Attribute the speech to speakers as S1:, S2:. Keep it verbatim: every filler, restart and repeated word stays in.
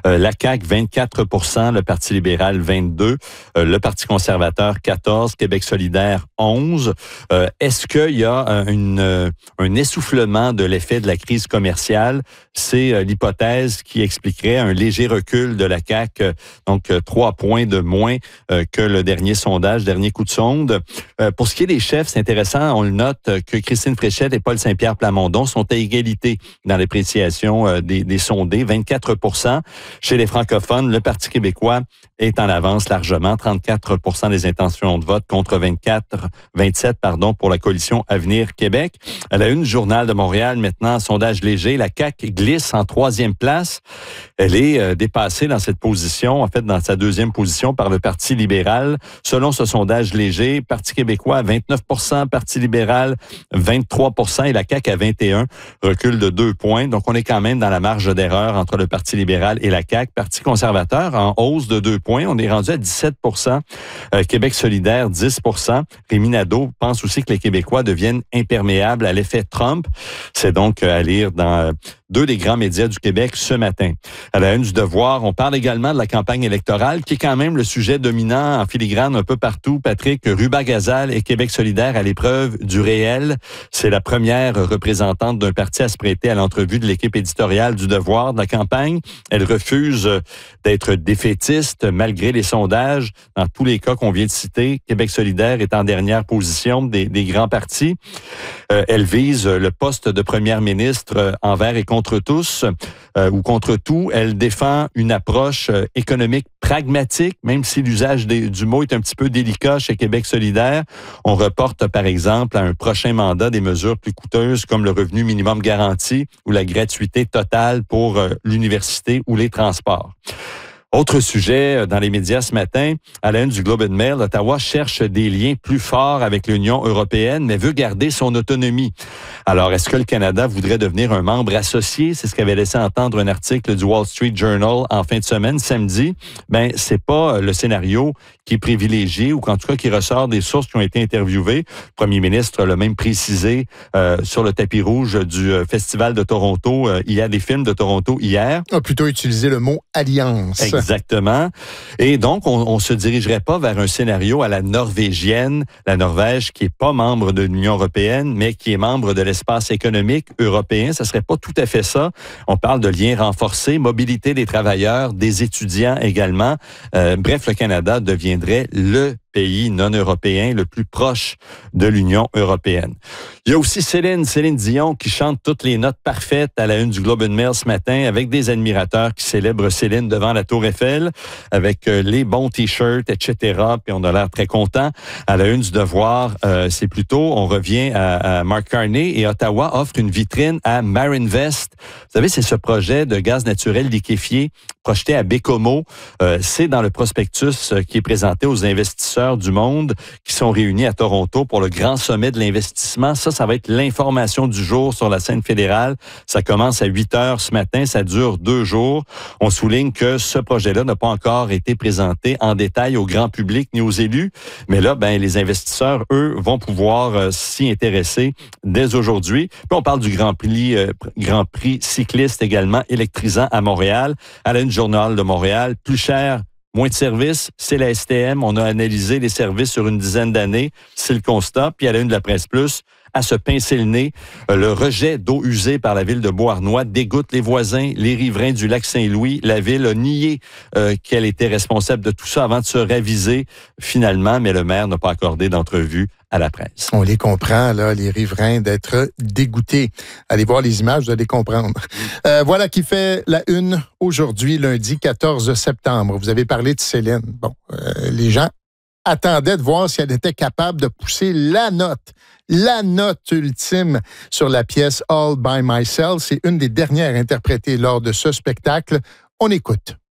S1: Euh, la C A Q, vingt-quatre pour cent, le Parti libéral, vingt-deux, euh, le Parti conservateur, quatorze, Québec solidaire, onze. Euh, est-ce qu'il y a une, euh, un essoufflement de l'effet de la crise commerciale? C'est euh, l'hypothèse qui expliquerait un léger recul de la C A Q, euh, donc euh, trois points de moins euh, que le dernier sondage, dernier coup de sonde. Euh, pour ce qui est des chefs, c'est intéressant, on le note euh, que Christine Fréchette et Paul Saint-Pierre Plamondon sont à égalité dans l'appréciation euh, des, des sondés, vingt-quatre pour cent. Chez les francophones, le Parti québécois est en avance largement, trente-quatre pour cent des intentions de vote contre vingt-quatre, vingt-sept pardon, pour la coalition Avenir Québec. À la une du Journal de Montréal, maintenant, sondage léger, la C A Q glisse en troisième place. Elle est euh, dépassée dans cette position, en fait, dans sa deuxième position par le Parti libéral. Selon ce sondage léger, Parti québécois à vingt-neuf pour cent, Parti libéral vingt-trois pour cent et la C A Q à vingt et un, recul de deux points. Donc, on est quand même dans la marge d'erreur entre le Parti libéral et la C A Q. Parti conservateur en hausse de deux points. On est rendu à dix-sept pour cent. Euh, Québec solidaire, dix pour cent. Rémi Nadeau pense aussi que les Québécois deviennent imperméables à l'effet Trump. C'est donc à lire dans deux des grands médias du Québec ce matin. À la une du Devoir, on parle également de la campagne électorale, qui est quand même le sujet dominant en filigrane un peu partout. Patrick, Rubas-Gazal et Québec solidaire à l'épreuve du réel. C'est la première représentante d'un parti à se prêter à l'entrevue de l'équipe éditoriale du Devoir de la campagne. Elle refuse d'être défaitiste malgré les sondages. Dans tous les cas qu'on vient de citer, Québec solidaire est en dernière position des, des grands partis. Euh, elle vise le poste de première ministre envers et contre tous euh, ou contre tout. Elle défend une approche euh, économique pragmatique, même si l'usage des, du mot est un petit peu délicat chez Québec solidaire. On reporte, par exemple, à un prochain mandat des mesures plus coûteuses comme le revenu minimum garanti ou la gratuité totale pour euh, l'université ou les transports. Autre sujet dans les médias ce matin, à la une du Globe and Mail, Ottawa cherche des liens plus forts avec l'Union européenne, mais veut garder son autonomie. Alors, est-ce que le Canada voudrait devenir un membre associé? C'est ce qu'avait laissé entendre un article du Wall Street Journal en fin de semaine, samedi. Ben, c'est pas le scénario qui est privilégié ou qu'en tout cas qui ressort des sources qui ont été interviewées. Le premier ministre l'a même précisé euh, sur le tapis rouge du Festival de Toronto. Euh, il y a des films de Toronto hier.
S2: On a plutôt utilisé le mot alliance.
S1: Exactement. Et donc, on, on se dirigerait pas vers un scénario à la norvégienne, la Norvège qui est pas membre de l'Union européenne, mais qui est membre de l'espace économique européen. Ça serait pas tout à fait ça. On parle de liens renforcés, mobilité des travailleurs, des étudiants également. Euh, bref, le Canada deviendrait le pays non européen le plus proche de l'Union européenne. Il y a aussi Céline, Céline Dion qui chante toutes les notes parfaites à la une du Globe and Mail ce matin avec des admirateurs qui célèbrent Céline devant la Tour Eiffel avec les bons t-shirts, et cetera. Puis on a l'air très content. À la une du Devoir, euh, c'est plutôt, on revient à, à Mark Carney et Ottawa offre une vitrine à Marinvest. Vous savez, c'est ce projet de gaz naturel liquéfié projeté à Bécomo. Euh, c'est dans le prospectus qui est présenté aux investisseurs du monde qui sont réunis à Toronto pour le grand sommet de l'investissement. Ça, ça va être l'information du jour sur la scène fédérale. Ça commence à huit heures ce matin, ça dure deux jours. On souligne que ce projet-là n'a pas encore été présenté en détail au grand public ni aux élus, mais là, ben, les investisseurs, eux, vont pouvoir euh, s'y intéresser dès aujourd'hui. Puis on parle du Grand Prix, euh, Grand Prix cycliste également électrisant à Montréal, à la une Journal de Montréal, plus cher, moins de services, c'est la S T M. On a analysé les services sur une dizaine d'années. C'est le constat. Puis à la une de la Presse Plus, à se pincer le nez, le rejet d'eau usée par la ville de Beauharnois dégoûte les voisins, les riverains du lac Saint-Louis. La ville a nié euh, qu'elle était responsable de tout ça avant de se raviser finalement, mais le maire n'a pas accordé d'entrevue à la presse.
S2: On les comprend, là, les riverains, d'être dégoûtés. Allez voir les images, vous allez comprendre. Euh, voilà qui fait la une aujourd'hui, lundi quatorze septembre. Vous avez parlé de Céline. Bon, euh, les gens attendaient de voir si elle était capable de pousser la note, la note ultime sur la pièce All by Myself. C'est une des dernières interprétées lors de ce spectacle. On écoute.